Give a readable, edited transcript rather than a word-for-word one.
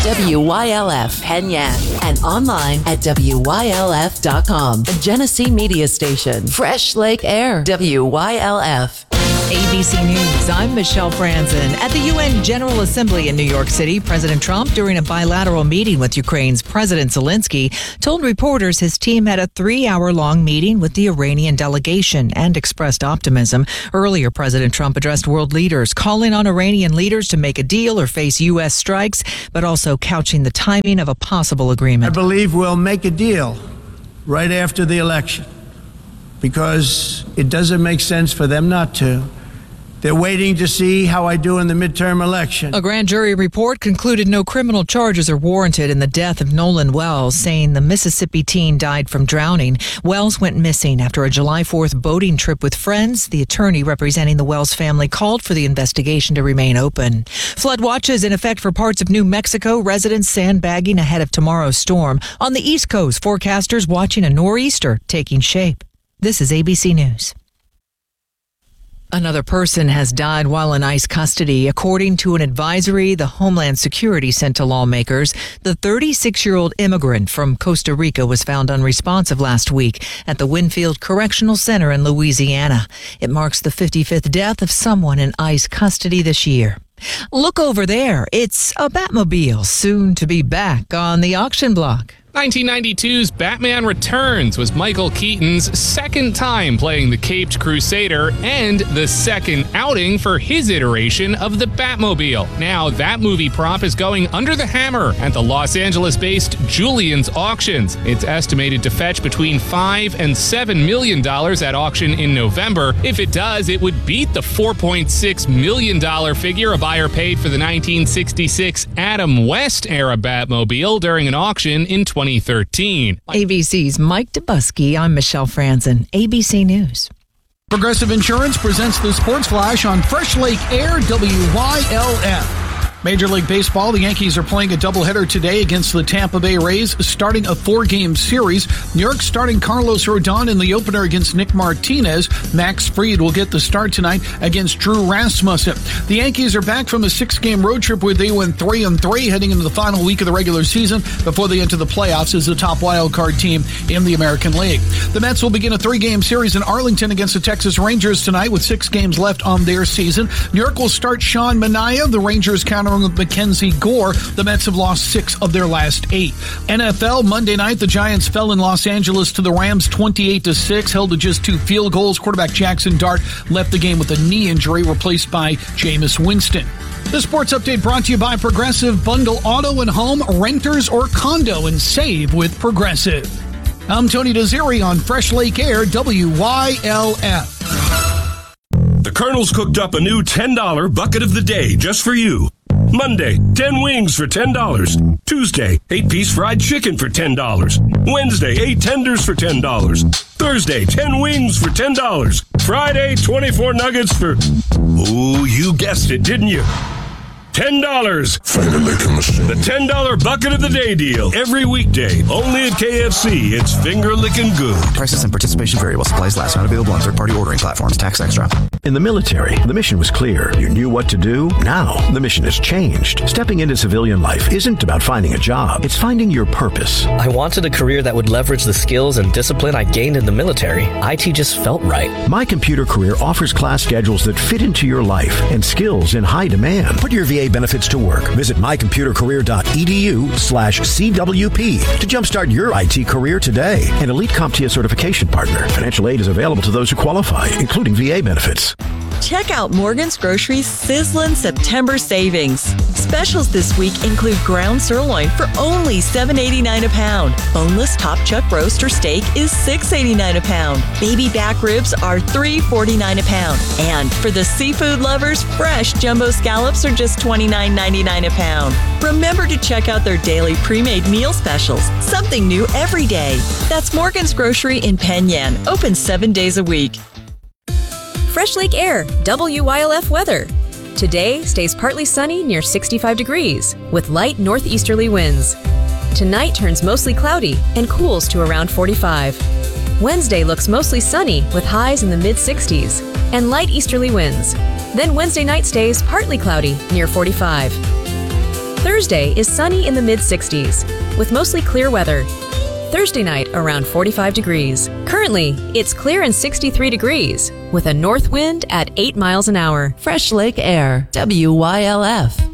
WYLF Penyan, and online at WYLF.com. A Genesee Media Station. Fresh Lake Air. WYLF. ABC News, I'm Michelle Franzen. At the UN General Assembly in New York City, President Trump, during a bilateral meeting with Ukraine's President Zelensky, told reporters his team had a 3-hour-long meeting with the Iranian delegation and expressed optimism. Earlier, President Trump addressed world leaders, calling on Iranian leaders to make a deal or face U.S. strikes, but also couching the timing of a possible agreement. I believe we'll make a deal right after the election because it doesn't make sense for them not to. They're waiting to see how I do in the midterm election. A grand jury report concluded no criminal charges are warranted in the death of Nolan Wells, saying the Mississippi teen died from drowning. Wells went missing after a July 4th boating trip with friends. The attorney representing the Wells family called for the investigation to remain open. Flood watches in effect for parts of New Mexico. Residents sandbagging ahead of tomorrow's storm. On the East Coast, forecasters watching a nor'easter taking shape. This is ABC News. Another person has died while in ICE custody. According to an advisory the Homeland Security sent to lawmakers, the 36-year-old immigrant from Costa Rica was found unresponsive last week at the Winfield Correctional Center in Louisiana. It marks the 55th death of someone in ICE custody this year. Look over there. It's a Batmobile, soon to be back on the auction block. 1992's Batman Returns was Michael Keaton's second time playing the Caped Crusader and the second outing for his iteration of the Batmobile. Now that movie prop is going under the hammer at the Los Angeles-based Julien's Auctions. It's estimated to fetch between $5 and $7 million at auction in November. If it does, it would beat the $4.6 million figure a buyer paid for the 1966 Adam West era Batmobile during an auction in 2013. ABC's Mike Dubusky. I'm Michelle Franzen, ABC News. Progressive Insurance presents the Sports Flash on Fresh Lake Air, WYLF. Major League Baseball, the Yankees are playing a doubleheader today against the Tampa Bay Rays, starting a 4-game series. New York starting Carlos Rodon in the opener against Nick Martinez. Max Fried will get the start tonight against Drew Rasmussen. The Yankees are back from a 6-game road trip where they went 3-3 heading into the final week of the regular season before they enter the playoffs as the top wild card team in the American League. The Mets will begin a 3-game series in Arlington against the Texas Rangers tonight with 6 games left on their season. New York will start Sean Manaea. The Rangers counter with Mackenzie Gore. The Mets have lost 6 of their last 8. NFL Monday night, the Giants fell in Los Angeles to the Rams 28-6, held to just 2 field goals. Quarterback Jackson Dart left the game with a knee injury, replaced by Jameis Winston. The sports update brought to you by Progressive. Bundle auto and home, renters or condo, and save with Progressive. I'm Tony Desiri on Fresh Lake Air, WYLF. The Colonel's cooked up a new $10 bucket of the day just for you. Monday, 10 wings for $10. Tuesday, 8-piece fried chicken for $10. Wednesday, 8 tenders for $10. Thursday, 10 wings for $10. Friday, 24 nuggets for... Oh, you guessed it, didn't you? $10. Finger licking machine. The $10 bucket of the day deal. Every weekday. Only at KFC. It's finger licking good. Prices and participation vary while supplies last. Not available on third-party ordering platforms. Tax extra. In the military, the mission was clear. You knew what to do. Now, the mission has changed. Stepping into civilian life isn't about finding a job. It's finding your purpose. I wanted a career that would leverage the skills and discipline I gained in the military. IT just felt right. My Computer Career offers class schedules that fit into your life and skills in high demand. Put your VA benefits to work. Visit mycomputercareer.edu/CWP to jumpstart your IT career today. An elite CompTIA certification partner. Financial aid is available to those who qualify, including VA benefits. Check out Morgan's Grocery's sizzling September savings. Specials this week include ground sirloin for only $7.89 a pound. Boneless top chuck roast or steak is $6.89 a pound. Baby back ribs are $3.49 a pound. And for the seafood lovers, fresh jumbo scallops are just $29.99 a pound. Remember to check out their daily pre-made meal specials. Something new every day. That's Morgan's Grocery in Penn Yan. Open 7 days a week. Fresh Lake Air, WYLF weather. Today stays partly sunny near 65 degrees with light northeasterly winds. Tonight turns mostly cloudy and cools to around 45. Wednesday looks mostly sunny with highs in the mid-60s and light easterly winds. Then Wednesday night stays partly cloudy near 45. Thursday is sunny in the mid-60s with mostly clear weather. Thursday night around 45 degrees. Currently, it's clear and 63 degrees with a north wind at 8 miles an hour. Fresh Lake Air, WYLF.